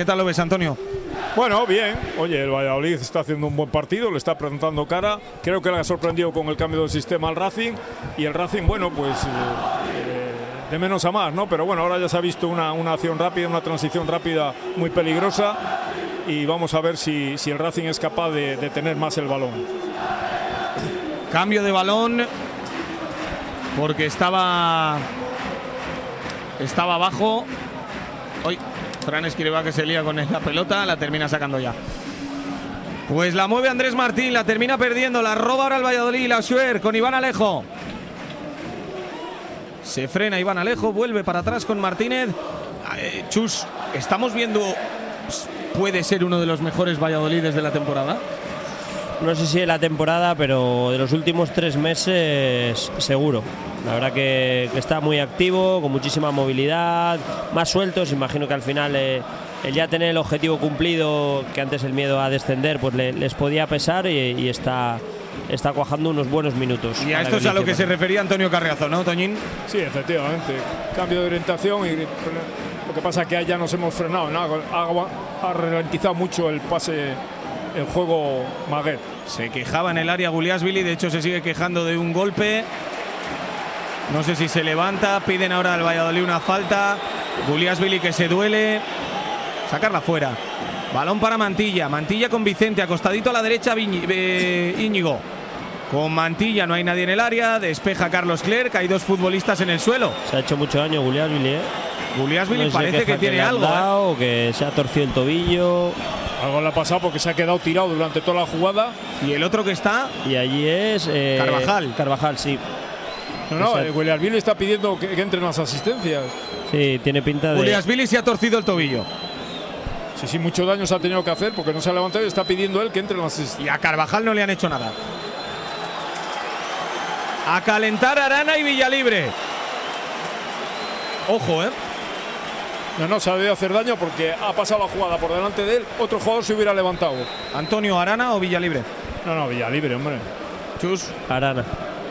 ¿Qué tal lo ves, Antonio? Bueno, bien. Oye, el Valladolid está haciendo un buen partido, le está presentando cara. Creo que le ha sorprendido con el cambio de sistema al Racing. Y el Racing, bueno, pues de menos a más, ¿no? Pero bueno, ahora ya se ha visto una acción rápida, una transición rápida muy peligrosa. Y vamos a ver si el Racing es capaz de tener más el balón. Cambio de balón porque estaba abajo. Hoy Fran Escribá, que se lía con la pelota, la termina sacando ya. Pues la mueve Andrés Martín, la termina perdiendo, la roba ahora el Valladolid, la Suer con Iván Alejo. Se frena Iván Alejo, vuelve para atrás con Martínez. Chus, estamos viendo, puede ser uno de los mejores Valladolides de la temporada. No sé si de la temporada, pero de los últimos 3 meses seguro. La verdad que está muy activo, con muchísima movilidad, más sueltos. Imagino que al final el ya tener el objetivo cumplido, que antes el miedo a descender pues les podía pesar, y está cuajando unos buenos minutos. Y a esto es a lo que se refería Antonio Carriazo, ¿no, Toñín? Sí, efectivamente. Cambio de orientación, y lo que pasa es que allá nos hemos frenado, ¿no? Ha ralentizado mucho el pase, el juego Maguet. Se quejaba en el área Guliasvili, de hecho se sigue quejando de un golpe. No sé si se levanta, piden ahora al Valladolid una falta. Guliasvili que se duele. Sacarla fuera. Balón para Mantilla. Mantilla con Vicente, acostadito a la derecha Íñigo. Con Mantilla no hay nadie en el área. Despeja Carlos Clerc, hay 2 futbolistas en el suelo. Se ha hecho mucho daño Guliasvili, Guliasvili no parece que tiene algo. O que se ha torcido el tobillo. Algo le ha pasado porque se ha quedado tirado durante toda la jugada. Y el otro que está. Y allí es Carvajal. Carvajal, sí. No, Guliasvili está pidiendo que entren las asistencias. Sí, tiene pinta de. Guliasvili se ha torcido el tobillo. Sí, mucho daño se ha tenido que hacer porque no se ha levantado y está pidiendo él que entren las asistencias. Y a Carvajal no le han hecho nada. A calentar Arana y Villalibre. Ojo, No, se ha debido hacer daño porque ha pasado la jugada por delante de él. Otro jugador se hubiera levantado. ¿Antonio Arana o Villalibre? No, Villalibre, hombre. Chus. Arana.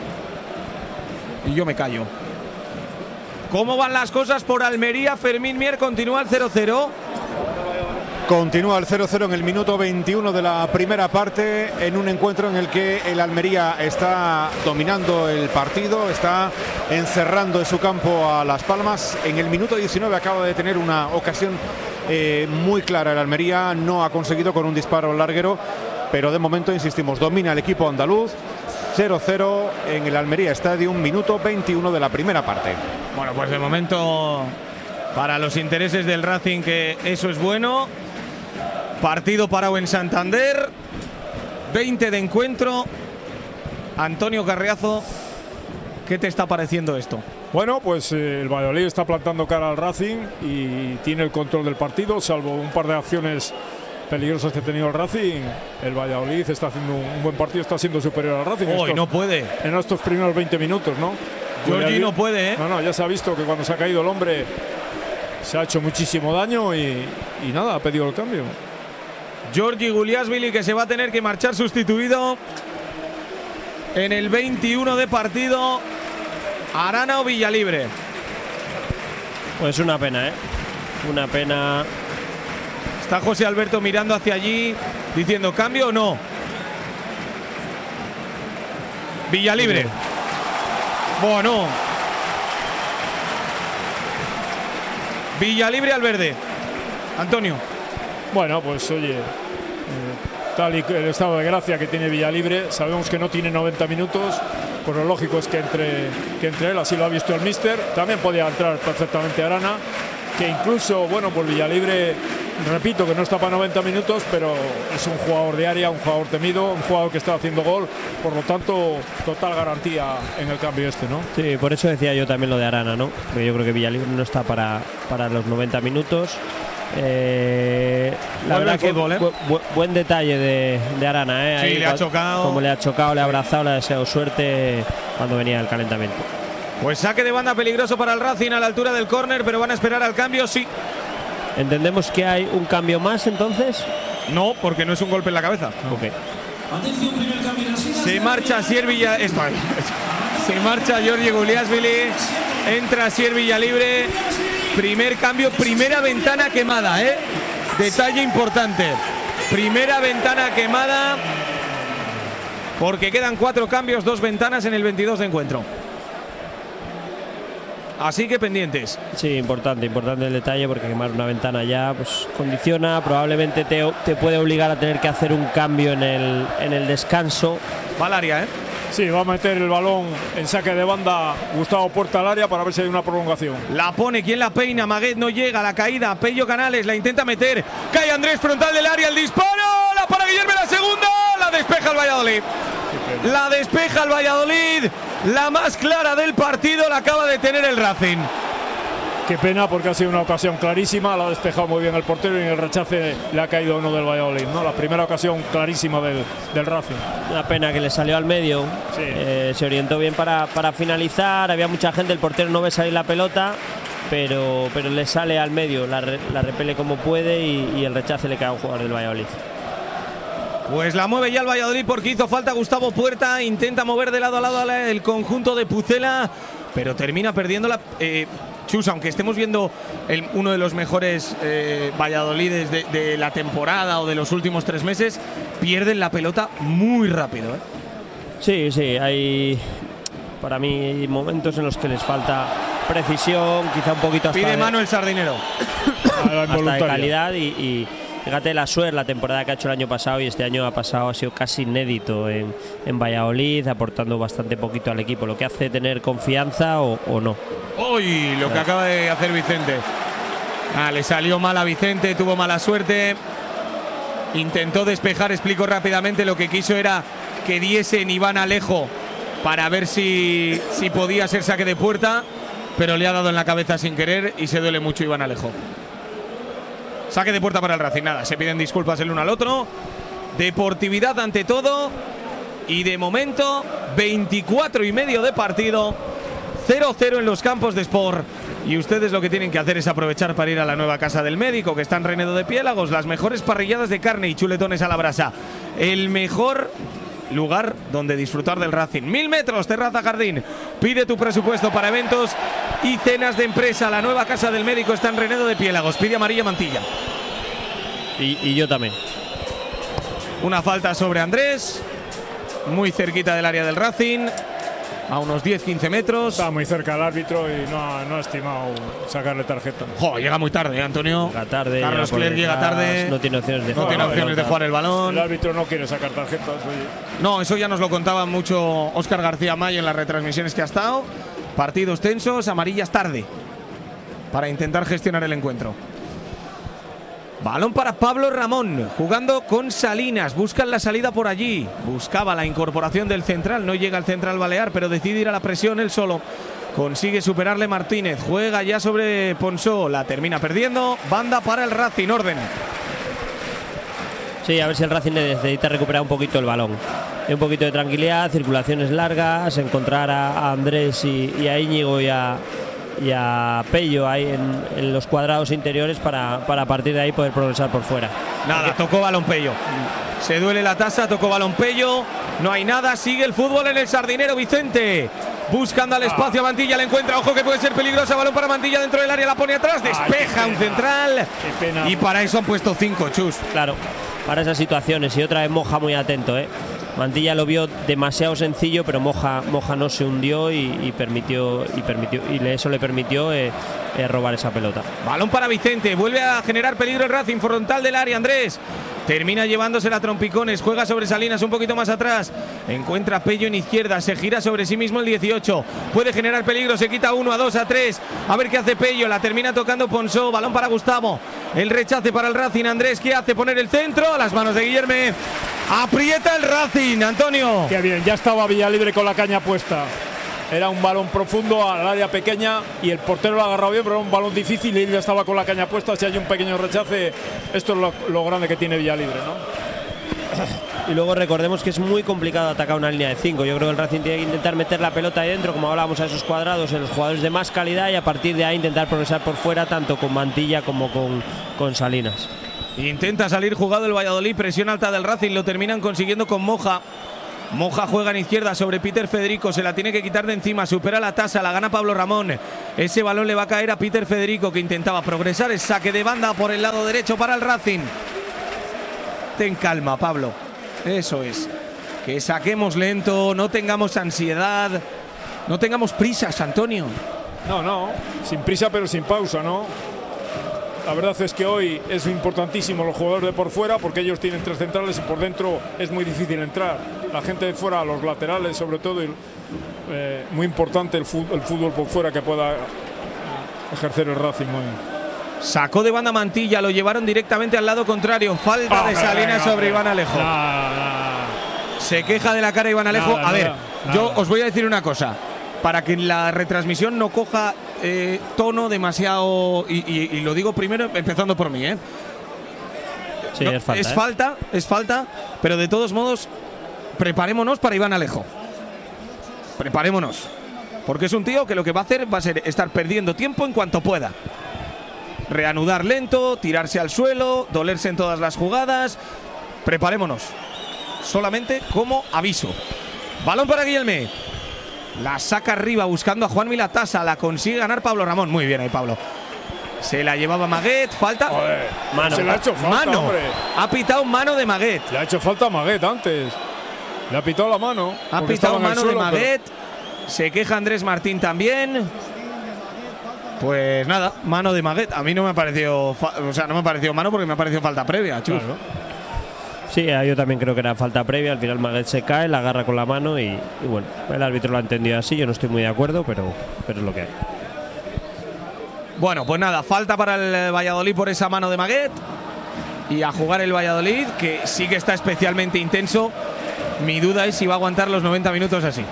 Y yo me callo. ¿Cómo van las cosas por Almería? Fermín Mier, continúa el 0-0. Continúa el 0-0 en el minuto 21 de la primera parte, en un encuentro en el que el Almería está dominando el partido, está encerrando en su campo a Las Palmas. En el minuto 19 acaba de tener una ocasión muy clara el Almería, no ha conseguido con un disparo larguero, pero de momento, insistimos, domina el equipo andaluz. 0-0 en el Almería Stadium, minuto 21 de la primera parte. Bueno, pues de momento, para los intereses del Racing, que eso es bueno. Partido parado en Santander, 20 de encuentro. Antonio Carriazo, ¿qué te está pareciendo esto? Bueno, pues el Valladolid está plantando cara al Racing y tiene el control del partido, salvo un par de acciones peligrosas que ha tenido el Racing. El Valladolid está haciendo un buen partido, está siendo superior al Racing. Hoy no puede. En estos primeros 20 minutos, ¿no? Giorgi no puede, No, ya se ha visto que cuando se ha caído el hombre se ha hecho muchísimo daño y nada, ha pedido el cambio. Giorgi Guliasvili, que se va a tener que marchar sustituido en el 21 de partido. Arana o Villalibre. Pues una pena, una pena. Está José Alberto mirando hacia allí, diciendo ¿cambio o no? Villalibre. Bueno. Villalibre al verde. Antonio. Bueno, pues oye, tal y el estado de gracia que tiene Villalibre, sabemos que no tiene 90 minutos, pues lo lógico es que entre él, así lo ha visto el míster. También podía entrar perfectamente Arana, que incluso, bueno, pues Villalibre, repito que no está para 90 minutos, pero es un jugador de área, un jugador temido, un jugador que está haciendo gol, por lo tanto, total garantía en el cambio ¿no? Sí, por eso decía yo también lo de Arana, ¿no? Porque yo creo que Villalibre no está para los 90 minutos. La verdad que buen detalle de Arana, Sí, ahí le ha chocado. Como le ha chocado, le ha abrazado, le ha deseado suerte cuando venía el calentamiento. Pues saque de banda peligroso para el Racing a la altura del córner, pero van a esperar al cambio, sí. ¿Entendemos que hay un cambio más entonces? No, porque no es un golpe en la cabeza. Ok. Se marcha Asier Villa. Se marcha Giorgi Guliasvili. Entra Asier Villalibre. Primer cambio, primera ventana quemada, Detalle importante. Primera ventana quemada, porque quedan 4 cambios, 2 ventanas en el 22 de encuentro. Así que pendientes. Sí, importante el detalle, porque quemar una ventana ya pues condiciona, probablemente te puede obligar a tener que hacer un cambio en el descanso. Va al área, ¿eh? Sí, va a meter el balón en saque de banda Gustavo Puerta al área para ver si hay una prolongación. La pone, ¿quién la peina? Maguet no llega, la caída, Pello Canales la intenta meter, cae Andrés frontal del área, el disparo, la para Guillermo, la segunda, la despeja el Valladolid. La despeja el Valladolid, la más clara del partido la acaba de tener el Racing. Qué pena, porque ha sido una ocasión clarísima, la ha despejado muy bien el portero y en el rechace le ha caído uno del Valladolid, ¿no? La primera ocasión clarísima del Racing. Una pena que le salió al medio, sí. Se orientó bien para finalizar, había mucha gente, el portero no ve salir la pelota, pero le sale al medio, la repele como puede y el rechace le cae a un jugador del Valladolid. Pues la mueve ya el Valladolid porque hizo falta Gustavo Puerta, intenta mover de lado a lado el conjunto de Pucela, pero termina perdiéndola. Chus, aunque estemos viendo uno de los mejores Valladolides de la temporada o de los últimos 3 meses, pierden la pelota muy rápido, ¿eh? Sí, hay para mí momentos en los que les falta precisión, quizá un poquito hasta pide mano el Sardinero. hasta de calidad y fíjate la suerte, la temporada que ha hecho el año pasado y este año ha sido casi inédito en Valladolid, aportando bastante poquito al equipo, lo que hace tener confianza o no. Uy, lo que acaba de hacer Vicente. Le salió mal a Vicente, tuvo mala suerte. Intentó despejar, explicó rápidamente, lo que quiso era que diesen Iván Alejo para ver si podía ser saque de puerta, pero le ha dado en la cabeza sin querer y se duele mucho Iván Alejo. Saque de puerta para el Racing, nada, se piden disculpas el uno al otro. Deportividad ante todo. Y de momento, 24 y medio de partido. 0-0 en los campos de Sport. Y ustedes lo que tienen que hacer es aprovechar para ir a la nueva casa del médico, que está en Renedo de Piélagos. Las mejores parrilladas de carne y chuletones a la brasa. El mejor lugar donde disfrutar del Racing. 1000 metros, terraza, jardín. Pide tu presupuesto para eventos y cenas de empresa. La nueva casa del médico está en Renedo de Piélagos. Pide amarilla mantilla. Y yo también. Una falta sobre Andrés, muy cerquita del área del Racing, a unos 10-15 metros. Está muy cerca el árbitro y no ha estimado sacarle tarjeta. Llega muy tarde, Antonio. Llega tarde. Carlos Clerc llega tarde. No tiene opciones de jugar el balón. El árbitro no quiere sacar tarjetas. Oye. No, eso ya nos lo contaba mucho Óscar García Mayo en las retransmisiones que ha estado. Partidos tensos, amarillas tarde, para intentar gestionar el encuentro. Balón para Pablo Ramón, jugando con Salinas, buscan la salida por allí, buscaba la incorporación del central, no llega al central balear, pero decide ir a la presión él solo, consigue superarle Martínez, juega ya sobre Ponsó, la termina perdiendo, banda para el Racing, orden. Sí, a ver si el Racing necesita recuperar un poquito el balón, un poquito de tranquilidad, circulaciones largas, encontrar a Andrés y a Íñigo y a Pello ahí en los cuadrados interiores para partir de ahí poder progresar por fuera. Nada, tocó balón Pello. Se duele la tasa, tocó balón Pello. No hay nada, sigue el fútbol en el Sardinero. Vicente buscando al espacio a Mantilla, le encuentra, ojo que puede ser peligrosa, balón para Mantilla dentro del área, la pone atrás, despeja un central. Y para eso han puesto 5, Chus. Claro, para esas situaciones. Y otra vez Moja muy atento, Mantilla lo vio demasiado sencillo, pero Moja no se hundió y eso le permitió robar esa pelota. Balón para Vicente, vuelve a generar peligro el Racing, frontal del área, Andrés. Termina llevándosela a trompicones, juega sobre Salinas un poquito más atrás, encuentra a Pello en izquierda, se gira sobre sí mismo el 18, puede generar peligro, se quita 1, a 2, a 3, a ver qué hace Pello, la termina tocando Ponsó, balón para Gustavo, el rechace para el Racing, Andrés, ¿qué hace? Poner el centro, a las manos de Guillermo, aprieta el Racing, Antonio. Qué bien, ya estaba Villalibre con la caña puesta. Era un balón profundo al área pequeña y el portero lo ha agarrado bien, pero era un balón difícil y él ya estaba con la caña puesta. Si hay un pequeño rechace, esto es lo grande que tiene Villalibre, ¿no? Y luego recordemos que es muy complicado atacar una línea de 5. Yo creo que el Racing tiene que intentar meter la pelota ahí dentro, como hablábamos, a esos cuadrados, en los jugadores de más calidad, y a partir de ahí intentar progresar por fuera, tanto con Mantilla como con Salinas. Intenta salir jugado el Valladolid, presión alta del Racing, lo terminan consiguiendo con Moja. Moja juega en izquierda sobre Peter Federico, se la tiene que quitar de encima, supera la tasa, la gana Pablo Ramón. Ese balón le va a caer a Peter Federico, que intentaba progresar. Es saque de banda por el lado derecho para el Racing. Ten calma, Pablo. Eso es. Que saquemos lento, no tengamos ansiedad, no tengamos prisas, Antonio. No, sin prisa pero sin pausa, ¿no? La verdad es que hoy es importantísimo los jugadores de por fuera, porque ellos tienen 3 centrales y por dentro es muy difícil entrar. La gente de fuera, los laterales sobre todo, muy importante el fútbol por fuera que pueda ejercer el Racing hoy. Sacó de banda Mantilla, lo llevaron directamente al lado contrario. Falta de Salinas sobre Iván Alejo. Se queja de la cara Iván Alejo. A ver, yo os voy a decir una cosa. Para que la retransmisión no coja tono demasiado, y lo digo primero empezando por mí, Sí, no, es falta, pero de todos modos preparémonos para Iván Alejo. Preparémonos, porque es un tío que lo que va a hacer va a ser estar perdiendo tiempo en cuanto pueda. Reanudar lento, tirarse al suelo, dolerse en todas las jugadas. Preparémonos. Solamente como aviso. Balón para Guilherme. La saca arriba buscando a Juan Milatasa. La consigue ganar Pablo Ramón. Muy bien ahí, Pablo. Se la llevaba Maguet. Falta. Joder, mano. Se le ha hecho falta, mano. Hombre. Ha pitado mano de Maguet. Le ha hecho falta a Maguet antes. Le ha pitado la mano. Ha pitado mano suelo, de Maguet. Se queja Andrés Martín también. Pues nada, mano de Maguet. A mí no me ha parecido, no me ha parecido mano porque me ha parecido falta previa, Chus. Claro. Sí, yo también creo que era falta previa. Al final Maguet se cae, la agarra con la mano y bueno, el árbitro lo ha entendido así. Yo no estoy muy de acuerdo, pero es lo que hay. Bueno, pues nada, falta para el Valladolid por esa mano de Maguet. Y a jugar el Valladolid, que sí que está especialmente intenso. Mi duda es si va a aguantar los 90 minutos así.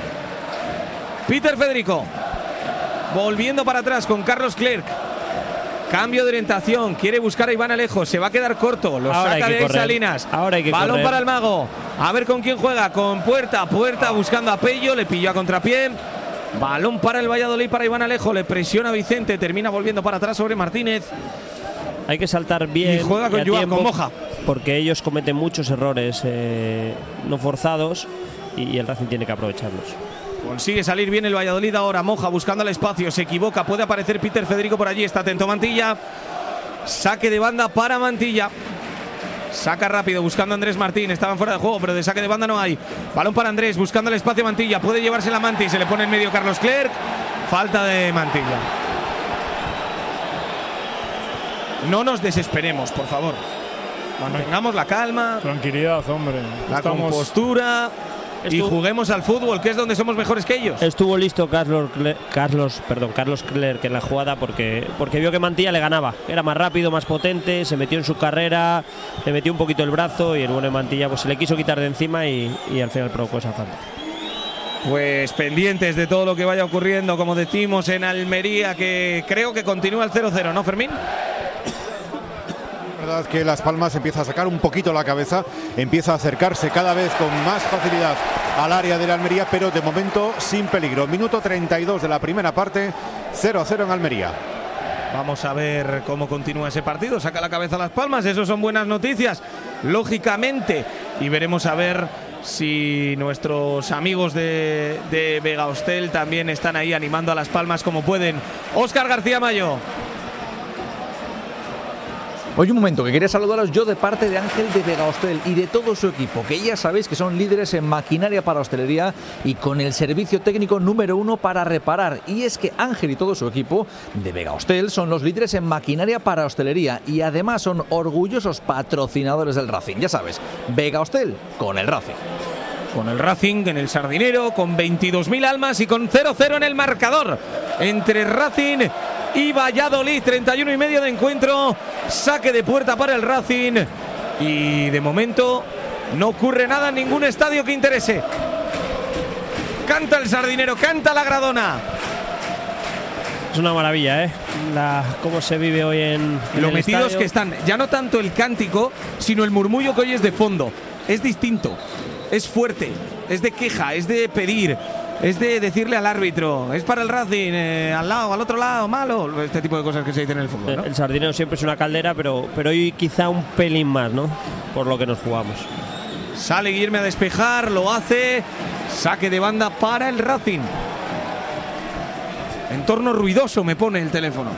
Peter Federico. Volviendo para atrás con Carlos Clerc. Cambio de orientación, quiere buscar a Iván Alejo, se va a quedar corto, lo saca de Salinas. Ahora hay que balón correr. para el Mago, a ver con quién juega, con Puerta buscando a Pello, le pilló a contrapié. Balón para el Valladolid, para Iván Alejo, le presiona Vicente, termina volviendo para atrás sobre Martínez. Hay que saltar bien. Y juega con a Joan, tiempo, con Moja. Porque ellos cometen muchos errores no forzados y el Racing tiene que aprovecharlos. Consigue salir bien el Valladolid ahora. Moja buscando el espacio, se equivoca, puede aparecer Peter Federico por allí, está atento Mantilla. Saque de banda para Mantilla. Saca rápido buscando a Andrés Martín, estaban fuera de juego, pero de saque de banda no hay. Balón para Andrés, buscando el espacio Mantilla, puede llevarse la Manti, se le pone en medio Carlos Clerc. Falta de Mantilla. No nos desesperemos, por favor. Mantengamos la calma, Tranquilidad, hombre. la compostura. Y juguemos al fútbol, que es donde somos mejores que ellos. Estuvo listo Carlos Clerc en la jugada porque vio que Mantilla le ganaba. Era más rápido, más potente, se metió en su carrera, le metió un poquito el brazo y el bueno de Mantilla pues se le quiso quitar de encima y al final provocó esa falta. Pues pendientes de todo lo que vaya ocurriendo, como decimos, en Almería, que creo que continúa el 0-0, ¿no, Fermín? La verdad es que Las Palmas empieza a sacar un poquito la cabeza, empieza a acercarse cada vez con más facilidad al área de la Almería, pero de momento sin peligro. Minuto 32 de la primera parte, 0-0 en Almería. Vamos a ver cómo continúa ese partido. Saca la cabeza Las Palmas, eso son buenas noticias, lógicamente. Y veremos a ver si nuestros amigos de Vega Hostel también están ahí animando a Las Palmas como pueden. Óscar García Mayo. Oye, un momento, que quería saludaros yo de parte de Ángel de Vega Hostel y de todo su equipo, que ya sabéis que son líderes en maquinaria para hostelería y con el servicio técnico número 1 para reparar. Y es que Ángel y todo su equipo de Vega Hostel son los líderes en maquinaria para hostelería y además son orgullosos patrocinadores del Racing. Ya sabes, Vega Hostel con el Racing. Con el Racing en el Sardinero, con 22.000 almas y con 0-0 en el marcador entre Racing y Valladolid. 31 y medio de encuentro, saque de puerta para el Racing y de momento no ocurre nada en ningún estadio que interese. Canta el Sardinero, canta la Gradona. Es una maravilla, cómo se vive hoy en Lo el metidos estadio. que están, ya no tanto el cántico, sino el murmullo que oyes de fondo. Es distinto, es fuerte, es de queja, es de pedir, es de decirle al árbitro, es para el Racing, al lado, al otro lado, malo. Este tipo de cosas que se dicen en el fútbol, ¿no? El Sardinero siempre es una caldera, pero hoy quizá un pelín más, ¿no? Por lo que nos jugamos. Sale Guillerme a despejar, lo hace. Saque de banda para el Racing. Entorno ruidoso me pone el teléfono.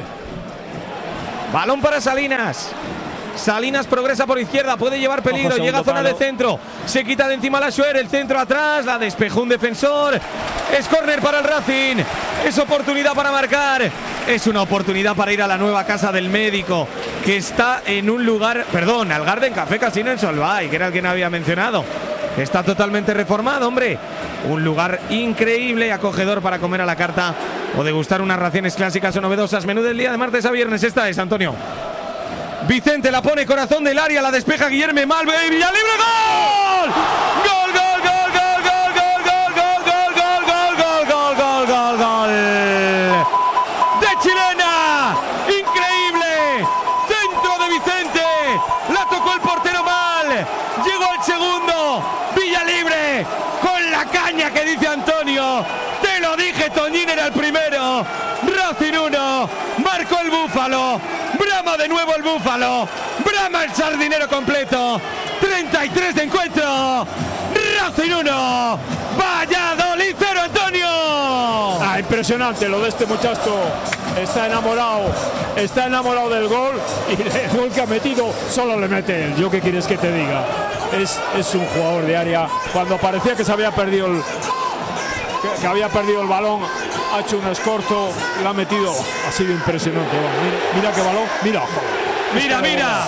Balón para Salinas. Salinas progresa por izquierda, puede llevar peligro, llega a zona de centro, se quita de encima la Schwer, el centro atrás, la despejó un defensor, es córner para el Racing, es oportunidad para marcar, es una oportunidad para ir a la nueva casa del médico, que está en un lugar, perdón, al Garden Café Casino en Solvay, que era el que no había mencionado, está totalmente reformado, hombre, un lugar increíble y acogedor para comer a la carta o degustar unas raciones clásicas o novedosas. Menú del día de martes a viernes, esta es, Antonio. Vicente la pone, corazón del área, la despeja Guillerme Malve, Villalibre, ¡gol! ¡Gol, gol, gol, gol, gol, gol, gol, gol, gol, gol, gol, gol, gol, gol! ¡De chilena! ¡Increíble! ¡Centro de Vicente! La tocó el portero mal, llegó el segundo, Villalibre, con la caña que dice Antonio, te lo dije, Toñín era el primero, Racing 1, marcó el Búfalo, brama de nuevo el Búfalo, brama el Sardinero completo, 33 de encuentro, Racing 1, Valladolid 0, Antonio. Impresionante lo de este muchacho, está enamorado del gol y el gol que ha metido solo le mete él. ¿Yo qué quieres que te diga? Es un jugador de área, cuando parecía que se había perdido que había perdido el balón, ha hecho un escorzo, lo ha metido, ha sido impresionante. Mira qué balón, mira.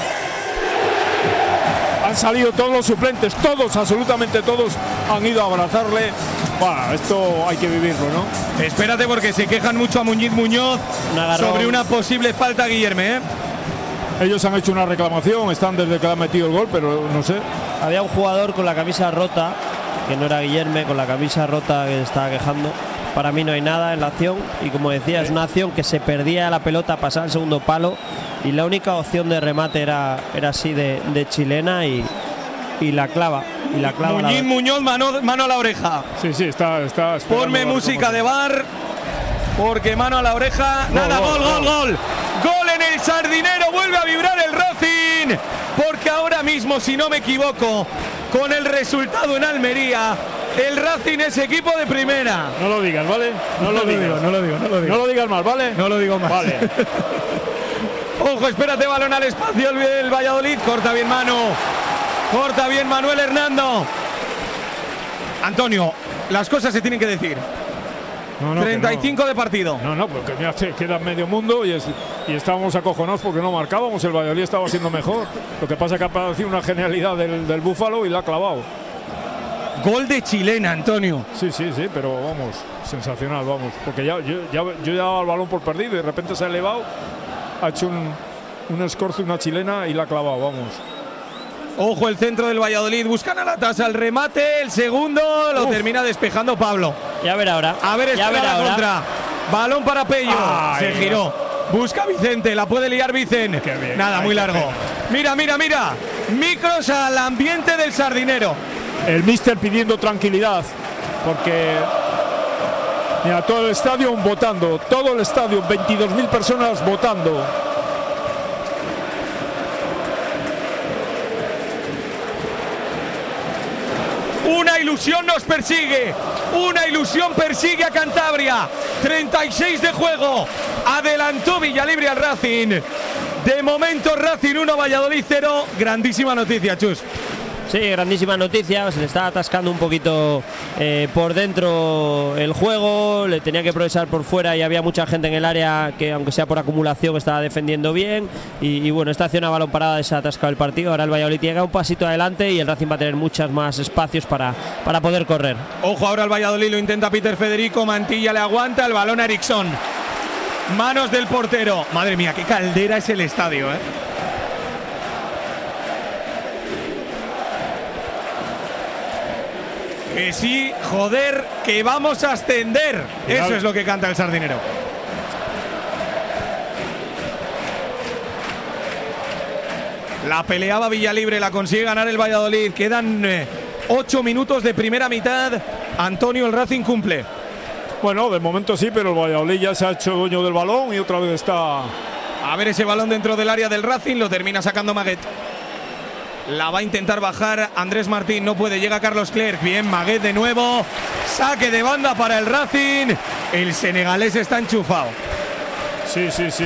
Han salido todos los suplentes, todos, absolutamente todos, han ido a abrazarle. Bueno, esto hay que vivirlo, ¿no? Espérate, porque se quejan mucho a Muñoz sobre una posible falta a Guillerme, ¿eh? Ellos han hecho una reclamación, están desde que ha metido el gol, pero no sé. Había un jugador con la camisa rota, que no era Guillerme, con la camisa rota, que se estaba quejando. Para mí no hay nada en la acción y, como decía, es una acción que se perdía la pelota, pasaba el segundo palo y la única opción de remate era así de chilena y la clava. Muñoz, mano a la oreja. Sí, está. Ponme música de bar, porque mano a la oreja. Gol. Gol en el Sardinero, vuelve a vibrar el Racing, porque ahora mismo, si no me equivoco, con el resultado en Almería, el Racing es equipo de primera. No lo digas, ¿vale? No lo digas. No lo digas más, ¿vale? No lo digo más. Vale. Ojo, espérate, balón al espacio, el Valladolid, corta bien Manuel Hernando. Antonio, las cosas se tienen que decir. 35 de partido. No, porque mira, queda medio mundo y estábamos acojonados porque no marcábamos. El Valladolid estaba siendo mejor. Lo que pasa es que ha aparecido una genialidad del Búfalo y la ha clavado. Gol de chilena, Antonio. Sí, pero vamos, sensacional, vamos. Porque yo ya daba el balón por perdido y de repente se ha elevado, ha hecho un escorzo, una chilena y la ha clavado, vamos. Ojo, el centro del Valladolid, buscan a la tasa el remate, el segundo lo termina despejando Pablo. Ya ver ahora. A ver, espera la contra. Balón para Pello. Se giró. Busca Vicente, la puede liar Vicente. Nada, muy largo. Mira. Micros al ambiente del Sardinero. El míster pidiendo tranquilidad, porque mira, todo el estadio votando, 22.000 personas votando. Una ilusión nos persigue, una ilusión persigue a Cantabria. 36 de juego, adelantó Villalibre al Racing. De momento Racing 1, Valladolid 0. Grandísima noticia, Chus. Sí, grandísima noticia, se le está atascando un poquito por dentro el juego, le tenía que progresar por fuera y había mucha gente en el área que, aunque sea por acumulación, estaba defendiendo bien y bueno, esta acción a balón parada se ha atascado el partido. Ahora el Valladolid llega un pasito adelante y el Racing va a tener muchos más espacios para poder correr. Ojo, ahora el Valladolid lo intenta Peter Federico, Mantilla le aguanta, el balón a Eriksson, manos del portero. Madre mía, qué caldera es el estadio, ¿eh? Que sí, joder, que vamos a ascender. Eso es lo que canta el Sardinero. La peleaba Villalibre, la consigue ganar el Valladolid. Quedan 8 minutos de primera mitad. Antonio, el Racing cumple. Bueno, de momento sí, pero el Valladolid ya se ha hecho dueño del balón y otra vez está... A ver ese balón dentro del área del Racing, lo termina sacando Maguet. La va a intentar bajar Andrés Martín, no puede, llega Carlos Clerc. Bien, Maguet de nuevo. Saque de banda para el Racing. El senegalés está enchufado. Sí.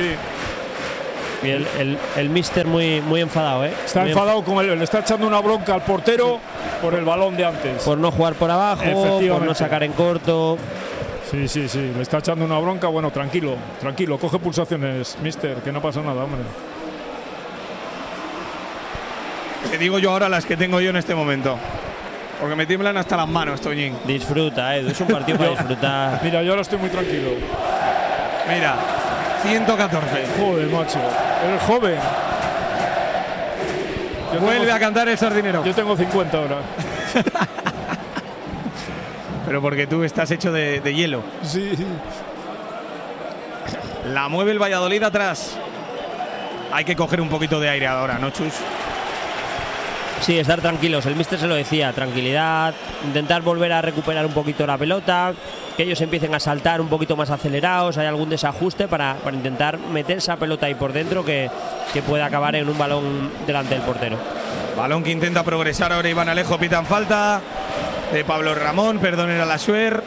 Y el míster muy enfadado, ¿eh? Está muy enfadado con él, le está echando una bronca al portero por el balón de antes. Por no jugar por abajo, por no sacar en corto. Sí, le está echando una bronca. Bueno, tranquilo, coge pulsaciones, mister, que no pasa nada, hombre. Te digo yo ahora las que tengo yo en este momento. Porque me tiemblan hasta las manos, Toñín. Disfruta, Edu, es un partido para disfrutar. Mira, yo ahora estoy muy tranquilo. Mira, 114. Joder, macho, eres joven. Vuelve a cantar el sardinero. Yo tengo 50 ahora. Pero porque tú estás hecho de hielo. Sí. La mueve el Valladolid atrás. Hay que coger un poquito de aire ahora, ¿no, Chus? Sí, estar tranquilos. El míster se lo decía, tranquilidad, intentar volver a recuperar un poquito la pelota, que ellos empiecen a saltar un poquito más acelerados, hay algún desajuste para intentar meter esa pelota ahí por dentro que pueda acabar en un balón delante del portero. Balón que intenta progresar ahora Iván Alejo, pitan falta de Pablo Ramón, perdón, era la Suer.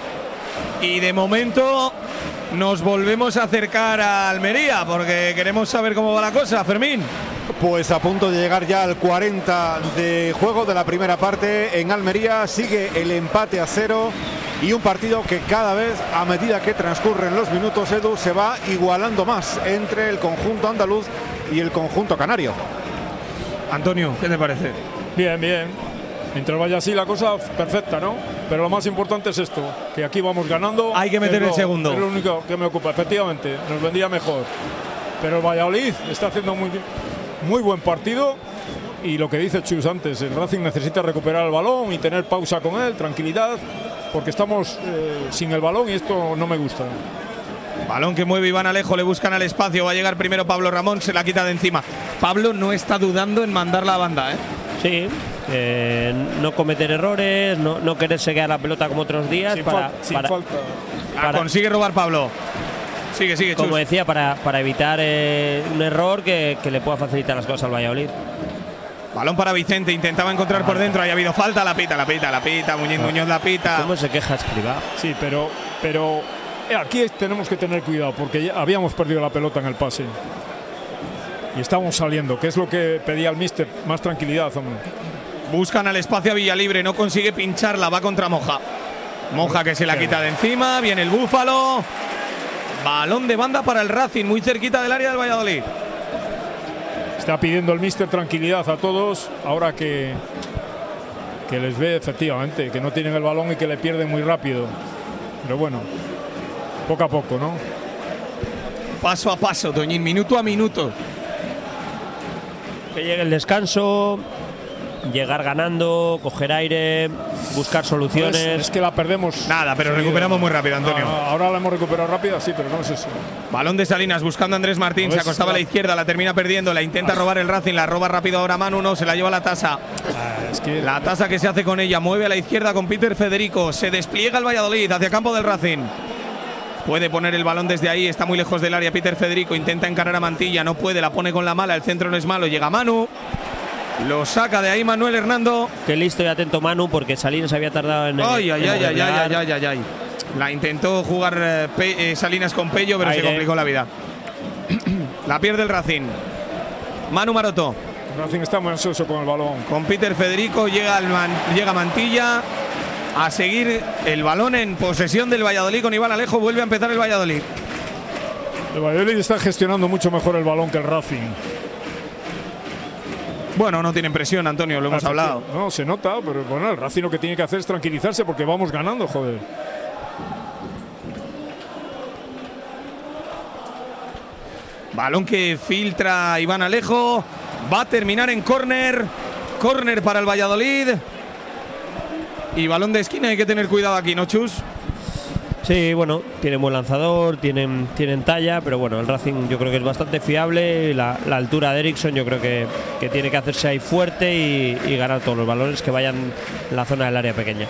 Y de momento nos volvemos a acercar a Almería porque queremos saber cómo va la cosa, Fermín. Pues a punto de llegar ya al 40 de juego de la primera parte en Almería. Sigue el empate a 0 y un partido que cada vez, a medida que transcurren los minutos, Edu, se va igualando más entre el conjunto andaluz y el conjunto canario. Antonio, ¿qué te parece? Bien. Mientras vaya así la cosa, perfecta, ¿no? Pero lo más importante es esto, que aquí vamos ganando. Hay que meter el segundo. Es lo único que me ocupa, efectivamente, nos vendría mejor. Pero el Valladolid está haciendo muy buen partido y lo que dice Chus antes, el Racing necesita recuperar el balón y tener pausa con él, tranquilidad, porque estamos sin el balón y esto no me gusta. Balón que mueve Iván Alejo, le buscan al espacio, va a llegar primero Pablo Ramón, se la quita de encima. Pablo no está dudando en mandar la banda, ¿eh? Sí, no cometer errores, no quererse quedar la pelota como otros días. Sin falta. Consigue robar Pablo. Sigue, Chus. Como decía, para evitar un error que le pueda facilitar las cosas al Valladolid. Balón para Vicente, intentaba encontrar por dentro, haya habido falta, la pita, Muñoz la pita. ¿Cómo se queja Escribá? Sí, pero aquí tenemos que tener cuidado porque ya habíamos perdido la pelota en el pase. Y estamos saliendo, que es lo que pedía el míster, más tranquilidad, hombre. Buscan al espacio a Villalibre, no consigue pincharla, va contra Moja. Moja que se la quita de encima, viene el Búfalo. Balón de banda para el Racing, muy cerquita del área del Valladolid. Está pidiendo el míster tranquilidad a todos, ahora que les ve efectivamente, que no tienen el balón y que le pierden muy rápido. Pero bueno, poco a poco, ¿no? Paso a paso, Toñín, minuto a minuto. Que llegue el descanso, llegar ganando, coger aire, buscar soluciones. Es que la perdemos. Nada, pero recuperamos muy rápido, Antonio. Ahora la hemos recuperado rápida, sí, pero no es eso. Balón de Salinas buscando a Andrés Martín, se acostaba a la izquierda, la termina perdiendo, la intenta robar el Racing, la roba rápido ahora Manu, no, se la lleva la Tasa. La Tasa que se hace con ella, mueve a la izquierda con Peter Federico, se despliega el Valladolid hacia campo del Racing. Puede poner el balón desde ahí, está muy lejos del área Peter Federico, intenta encarar a Mantilla, no puede, la pone con la mala, el centro no es malo, llega Manu. Lo saca de ahí Manuel Hernando. Qué listo y atento Manu, porque Salinas había tardado en. Ay. La intentó jugar Salinas con Pello, pero se complicó la vida. La pierde el Racing. Manu Maroto. El Racing está muy ansioso con el balón. Con Peter Federico llega Mantilla a seguir el balón en posesión del Valladolid con Iván Alejo. Vuelve a empezar el Valladolid. El Valladolid está gestionando mucho mejor el balón que el Racing. Bueno, no tienen presión, Antonio, lo hemos hablado. No, se nota, pero bueno, el Racing lo que tiene que hacer es tranquilizarse porque vamos ganando, joder. Balón que filtra Iván Alejo. Va a terminar en córner. Córner para el Valladolid. Y balón de esquina, hay que tener cuidado aquí, ¿no, Chus? Sí, bueno, tienen buen lanzador, tienen talla, pero bueno, el Racing yo creo que es bastante fiable. La altura de Eriksson yo creo que tiene que hacerse ahí fuerte y ganar todos los balones que vayan en la zona del área pequeña.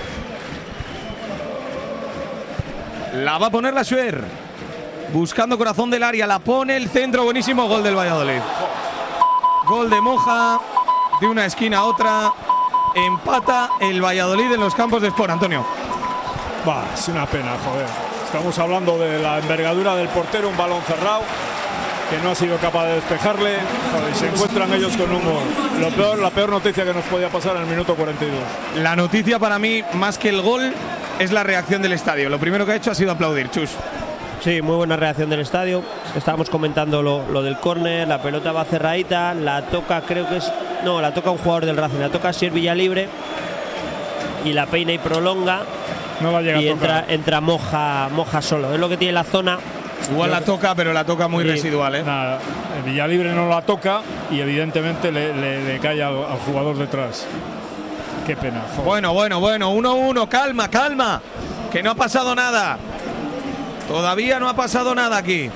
La va a poner la Suer. Buscando corazón del área, la pone el centro, buenísimo gol del Valladolid. Gol de Moja, de una esquina a otra. Empata el Valladolid en los campos de Sport, Antonio. Es una pena, joder. Estamos hablando de la envergadura del portero, un balón cerrado que no ha sido capaz de despejarle. Joder, se encuentran ellos con humor. La peor noticia que nos podía pasar en el minuto 42. La noticia para mí, más que el gol, es la reacción del estadio. Lo primero que ha hecho ha sido aplaudir, Chus. Sí, muy buena reacción del estadio. Estábamos comentando lo del córner, la pelota va cerradita, la toca, creo que es. No, la toca un jugador del Racing, la toca Asier Villalibre y la peina y prolonga. No la llega y a tocar. entra moja solo. Es lo que tiene la zona. Igual la toca, pero la toca muy residual, ¿eh? Nada, el Villalibre no la toca y evidentemente le cae al jugador detrás. Qué pena. Joder. Bueno, 1-1, calma, que no ha pasado nada. Todavía no ha pasado nada aquí.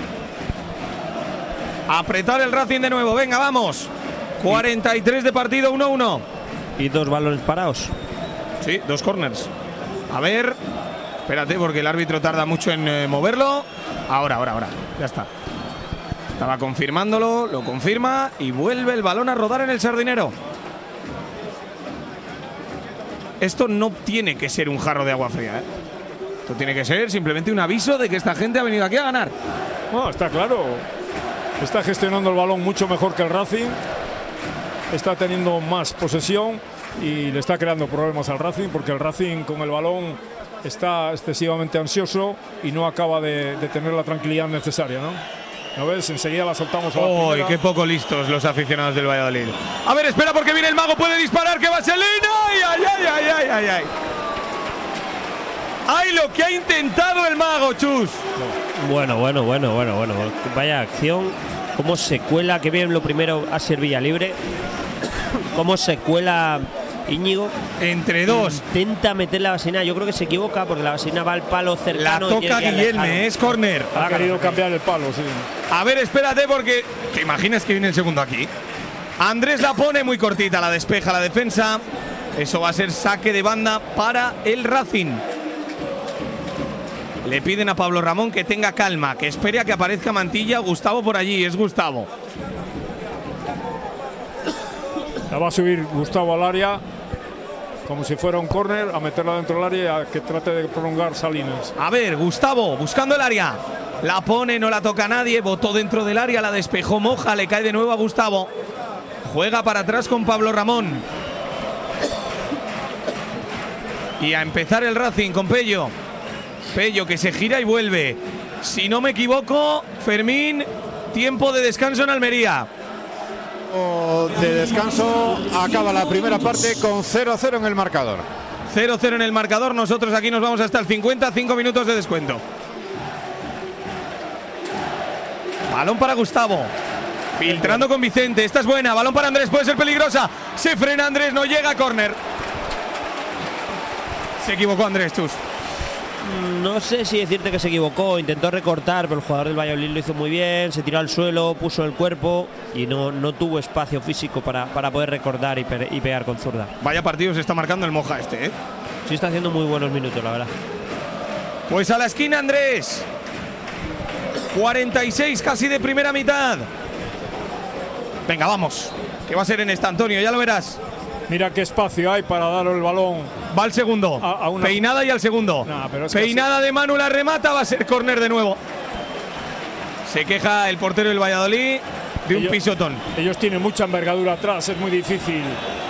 Apretar el Racing de nuevo, venga, vamos. 43 de partido, 1-1. Y 2 balones parados. Sí, 2 corners. A ver, espérate porque el árbitro tarda mucho en moverlo. Ahora, ya está. Estaba confirmándolo, lo confirma y vuelve el balón a rodar en el Sardinero. Esto no tiene que ser un jarro de agua fría, ¿eh? Esto tiene que ser simplemente un aviso de que esta gente ha venido aquí a ganar. No, está claro. Está gestionando el balón mucho mejor que el Racing. Está teniendo más posesión y le está creando problemas al Racing porque el Racing con el balón está excesivamente ansioso y no acaba de tener la tranquilidad necesaria, ¿no? ¿No ves? Enseguida la soltamos a la primera. ¡Uy, qué poco listos los aficionados del Valladolid! A ver, espera porque viene el mago, puede disparar, que Vaselina. ¡Ay! ¡Ay, lo que ha intentado el mago, Chus! Bueno. Vaya acción. Cómo se cuela, que bien lo primero a ser Villalibre. Cómo se cuela Íñigo. Entre dos. Intenta meter la vaselina. Yo creo que se equivoca porque la vaselina va al palo La cercano. toca Guillerme, es córner. Ha querido cambiar el palo, sí. A ver, espérate porque… ¿Te imaginas que viene el segundo aquí? Andrés la pone muy cortita, la despeja la defensa. Eso va a ser saque de banda para el Racing. Le piden a Pablo Ramón que tenga calma, que espere a que aparezca Mantilla. Gustavo por allí, es Gustavo. La va a subir Gustavo al área, como si fuera un córner, a meterla dentro del área y a que trate de prolongar Salinas. A ver, Gustavo, buscando el área. La pone, no la toca nadie, botó dentro del área, la despejó Moja, le cae de nuevo a Gustavo. Juega para atrás con Pablo Ramón. Y a empezar el Racing con Pello. Pello que se gira y vuelve. Si no me equivoco, Fermín, tiempo de descanso en Almería. De descanso, acaba la primera parte con 0-0 en el marcador. 0-0 en el marcador, nosotros aquí nos vamos hasta el 50, 5 minutos de descuento. Balón para Gustavo. Filtrando con Vicente, esta es buena, balón para Andrés, puede ser peligrosa. Se frena Andrés, no llega a córner. Se equivocó Andrés, Chus. No sé si decirte que se equivocó, intentó recortar, pero el jugador del Valladolid lo hizo muy bien, se tiró al suelo, puso el cuerpo y no tuvo espacio físico para poder recortar y pegar con zurda. Vaya partido se está marcando el Moja este, ¿eh? Sí, está haciendo muy buenos minutos, la verdad. Pues a la esquina Andrés. 46 casi de primera mitad. Venga, vamos. Que va a ser en esta, Antonio, ya lo verás. Mira qué espacio hay para dar el balón. Va al segundo. Peinada y al segundo. Nah, pero es Peinada de Manu, la remata, va a ser córner de nuevo. Se queja el portero del Valladolid de un pisotón. Ellos tienen mucha envergadura atrás, es muy difícil.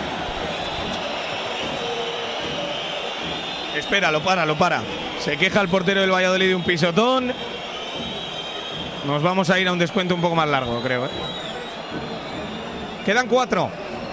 Espera, lo para. Se queja el portero del Valladolid de un pisotón. Nos vamos a ir a un descuento un poco más largo, creo, ¿eh? Quedan 4.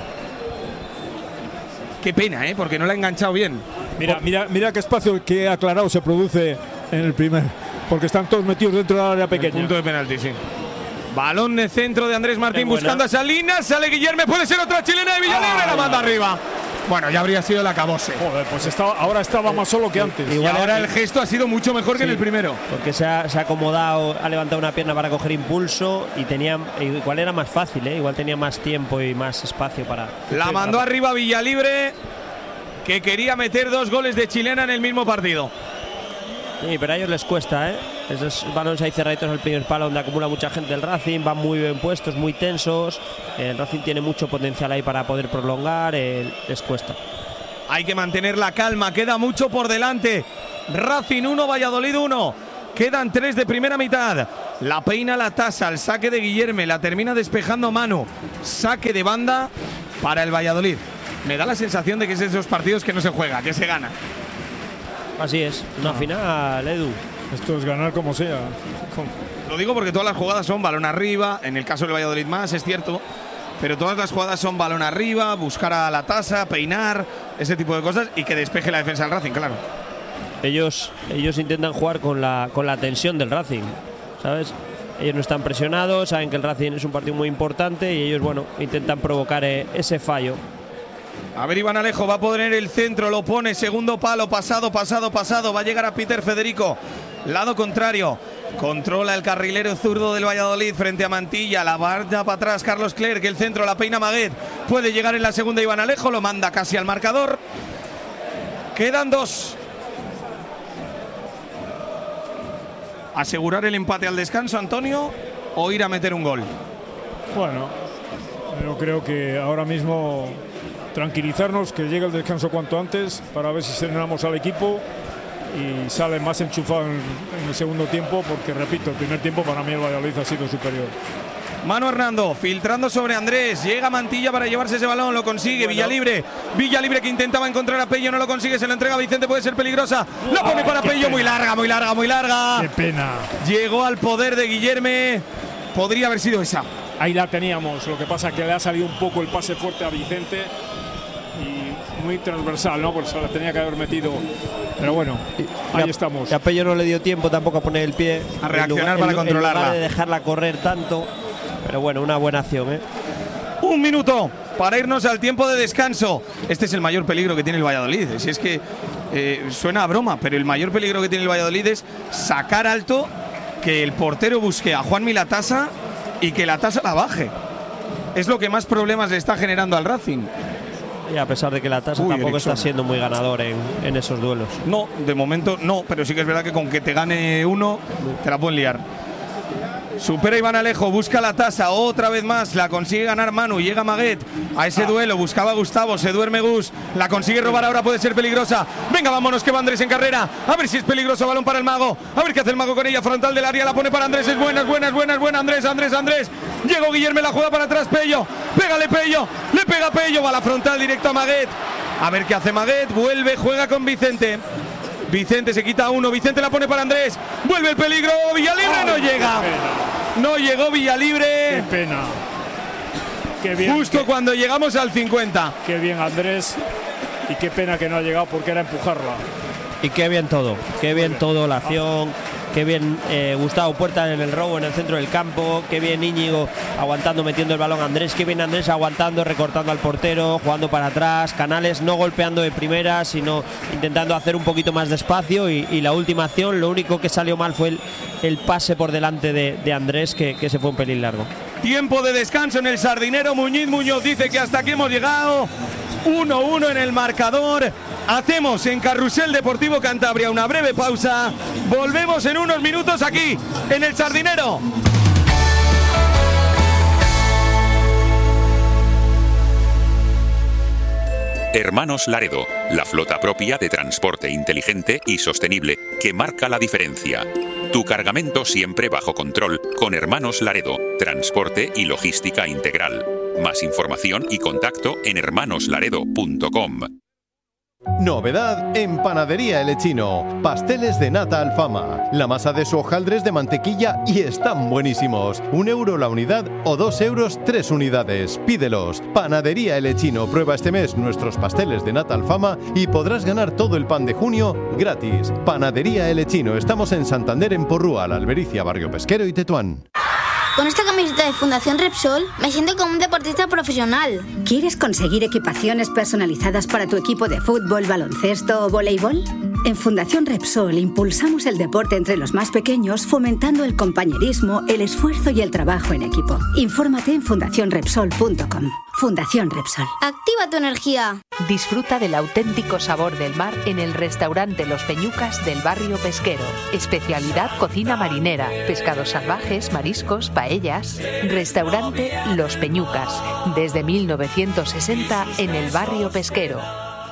Qué pena, ¿eh? Porque no la ha enganchado bien. Mira qué espacio que ha aclarado se produce en el primer. Porque están todos metidos dentro del área pequeña. Punto de penalti, sí. Balón de centro de Andrés Martín buscando a Salinas. Sale Guillerme, puede ser otra chilena de Villalibre. La manda arriba. Bueno, ya habría sido el acabose. Joder, pues ahora estaba más solo que antes. Y ahora el gesto ha sido mucho mejor que en el primero. Porque se ha acomodado, ha levantado una pierna para coger impulso y igual era más fácil, ¿eh? Igual tenía más tiempo y más espacio para… La mandó arriba Villalibre, que quería meter 2 goles de chilena en el mismo partido. Sí, pero a ellos les cuesta, ¿eh? Esos balones ahí cerraditos al primer palo donde acumula mucha gente el Racing, van muy bien puestos, muy tensos. El Racing tiene mucho potencial ahí para poder prolongar, les cuesta. Hay que mantener la calma, queda mucho por delante. Racing 1, Valladolid 1. Quedan 3 de primera mitad. La peina la tasa, el saque de Guillerme, la termina despejando Manu. Saque de banda para el Valladolid. Me da la sensación de que es de esos partidos que no se juega, que se gana. Así es, una final, Edu. Esto es ganar como sea. Lo digo porque todas las jugadas son balón arriba, en el caso del Valladolid más, es cierto, pero todas las jugadas son balón arriba, buscar a la tasa, peinar, ese tipo de cosas y que despeje la defensa del Racing, claro. Ellos intentan jugar con la tensión del Racing, ¿sabes? Ellos no están presionados, saben que el Racing es un partido muy importante y ellos, bueno, intentan provocar ese fallo. A ver, Iván Alejo va a poner el centro, lo pone, segundo palo, pasado, va a llegar a Peter Federico, lado contrario, controla el carrilero zurdo del Valladolid frente a Mantilla, la barra para atrás Carlos Clerc, el centro la peina Maguet, puede llegar en la segunda Iván Alejo, lo manda casi al marcador, quedan 2. ¿Asegurar el empate al descanso, Antonio, o ir a meter un gol? Bueno, yo creo que ahora mismo tranquilizarnos, que llegue el descanso cuanto antes para ver si serenamos al equipo y sale más enchufado en el segundo tiempo, porque repito, el primer tiempo para mí el Valladolid ha sido superior. Manu Hernando, filtrando sobre Andrés, llega Mantilla para llevarse ese balón, lo consigue, bueno. Villalibre que intentaba encontrar a Pello, no lo consigue, se lo entrega a Vicente, puede ser peligrosa, lo pone para Pello, muy larga. Qué pena. Llegó al poder de Guillerme, podría haber sido esa. Ahí la teníamos, lo que pasa es que le ha salido un poco el pase fuerte a Vicente y muy transversal, ¿no? Pues se la tenía que haber metido, pero bueno, ahí estamos. Y a Pello no le dio tiempo tampoco a poner el pie, a reaccionar para controlarla. En lugar de dejarla correr tanto. Pero bueno, una buena acción, ¿eh? 1 minuto para irnos al tiempo de descanso. Este es el mayor peligro que tiene el Valladolid. Si es que suena a broma, pero el mayor peligro que tiene el Valladolid es sacar alto, que el portero busque a Juanmi la tasa y que la tasa la baje. Es lo que más problemas le está generando al Racing. Y a pesar de que la tasa tampoco está siendo muy ganador en esos duelos. No, de momento no, pero sí que es verdad que con que te gane uno, te la pueden liar. Supera Iván Alejo, busca la tasa, otra vez más, la consigue ganar Manu, llega Maguet a ese duelo, buscaba a Gustavo, se duerme Gus, la consigue robar ahora, puede ser peligrosa. Venga, vámonos que va Andrés en carrera, a ver si es peligroso, balón para el Mago, a ver qué hace el Mago con ella, frontal del área, la pone para Andrés, es buena, Andrés. Llegó Guillerme, la juega para atrás, Pello, pégale Pello, le pega Pello, va a la frontal directo a Maguet. A ver qué hace Maguet, vuelve, juega con Vicente. Vicente se quita uno, Vicente la pone para Andrés, vuelve el peligro, Villalibre no llega. No llegó Villalibre. Qué pena. Qué bien. Justo cuando llegamos al 50. Qué bien Andrés. Y qué pena que no ha llegado porque era empujarla. Y qué bien todo. Qué bien todo la acción. Qué bien Gustavo Puerta en el robo en el centro del campo. Qué bien Íñigo aguantando, metiendo el balón a Andrés. Qué bien Andrés aguantando, recortando al portero, jugando para atrás. Canales no golpeando de primera, sino intentando hacer un poquito más de espacio. Y la última acción, lo único que salió mal fue el pase por delante de Andrés, que se fue un pelín largo. Tiempo de descanso en el Sardinero. Muñoz dice que hasta aquí hemos llegado. 1-1 en el marcador. Hacemos en Carrusel Deportivo Cantabria una breve pausa. Volvemos en unos minutos aquí en el Sardinero. Hermanos Laredo, la flota propia de transporte inteligente y sostenible que marca la diferencia. Tu cargamento siempre bajo control con Hermanos Laredo, transporte y logística integral. Más información y contacto en hermanoslaredo.com. Novedad en Panadería El Echino. Pasteles de nata Alfama. La masa de su hojaldre es de mantequilla y están buenísimos. €1 la unidad o €2 3 unidades. Pídelos. Panadería El Echino. Prueba este mes nuestros pasteles de nata Alfama y podrás ganar todo el pan de junio gratis. Panadería El Echino. Estamos en Santander, en Porrúa, La Albericia, Barrio Pesquero y Tetuán. Con esta camiseta de Fundación Repsol me siento como un deportista profesional. ¿Quieres conseguir equipaciones personalizadas para tu equipo de fútbol, baloncesto o voleibol? En Fundación Repsol impulsamos el deporte entre los más pequeños, fomentando el compañerismo, el esfuerzo y el trabajo en equipo. Infórmate en fundacionrepsol.com. Fundación Repsol. Activa tu energía. Disfruta del auténtico sabor del mar en el restaurante Los Peñucas del barrio pesquero. Especialidad cocina marinera, pescados salvajes, mariscos, paellas. Restaurante Los Peñucas, desde 1960 en el barrio pesquero.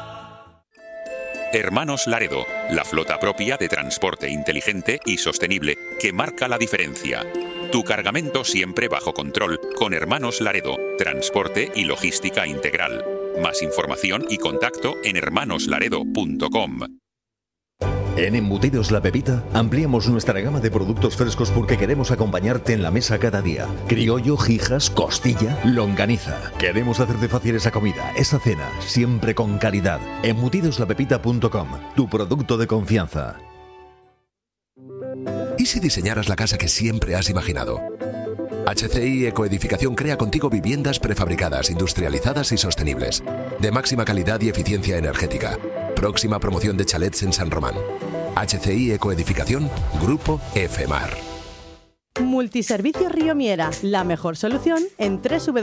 Hermanos Laredo, la flota propia de transporte inteligente y sostenible que marca la diferencia. Tu cargamento siempre bajo control con Hermanos Laredo, transporte y logística integral. Más información y contacto en hermanoslaredo.com. En Embutidos La Pepita ampliamos nuestra gama de productos frescos porque queremos acompañarte en la mesa cada día. Criollo, jijas, costilla, longaniza. Queremos hacerte fácil esa comida, esa cena, siempre con calidad. Embutidoslapepita.com, tu producto de confianza. ¿Y si diseñaras la casa que siempre has imaginado? HCI Ecoedificación crea contigo viviendas prefabricadas, industrializadas y sostenibles, de máxima calidad y eficiencia energética. Próxima promoción de chalets en San Román. HCI Ecoedificación, Grupo FMAR. Multiservicios Riomiera, la mejor solución en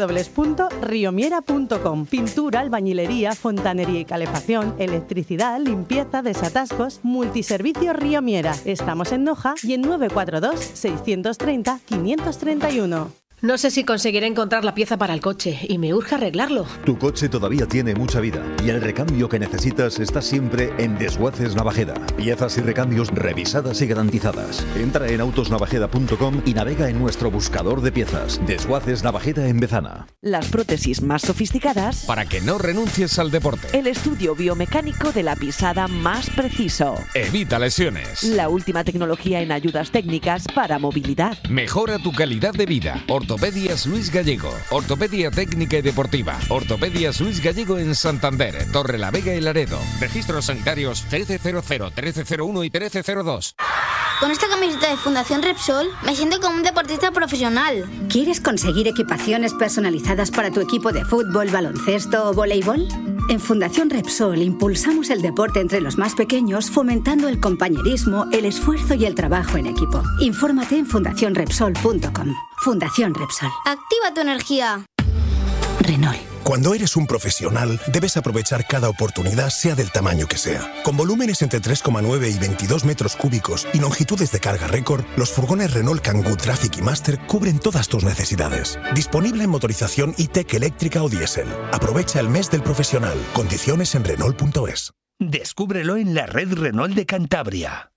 www.riomiera.com. Pintura, albañilería, fontanería y calefacción, electricidad, limpieza, desatascos. Multiservicios Riomiera. Estamos en Noja y en 942 630 531. No sé si conseguiré encontrar la pieza para el coche y me urge arreglarlo. Tu coche todavía tiene mucha vida y el recambio que necesitas está siempre en Desguaces Navajeda. Piezas y recambios revisadas y garantizadas. Entra en autosnavajeda.com y navega en nuestro buscador de piezas. Desguaces Navajeda en Bezana. Las prótesis más sofisticadas para que no renuncies al deporte. El estudio biomecánico de la pisada más preciso. Evita lesiones. La última tecnología en ayudas técnicas para movilidad. Mejora tu calidad de vida. Ortopedias Luis Gallego, ortopedia técnica y deportiva. Ortopedias Luis Gallego en Santander, Torre la Vega y Laredo. Registros sanitarios 1300, 1301 y 1302. Con esta camiseta de Fundación Repsol me siento como un deportista profesional. ¿Quieres conseguir equipaciones personalizadas para tu equipo de fútbol, baloncesto o voleibol? En Fundación Repsol impulsamos el deporte entre los más pequeños, fomentando el compañerismo, el esfuerzo y el trabajo en equipo. Infórmate en fundacionrepsol.com. Fundación Repsol. Activa tu energía. Renault. Cuando eres un profesional, debes aprovechar cada oportunidad, sea del tamaño que sea. Con volúmenes entre 3,9 y 22 metros cúbicos y longitudes de carga récord, los furgones Renault Kangoo Traffic y Master cubren todas tus necesidades. Disponible en motorización e-Tech eléctrica o diésel. Aprovecha el mes del profesional. Condiciones en Renault.es. Descúbrelo en la red Renault de Cantabria.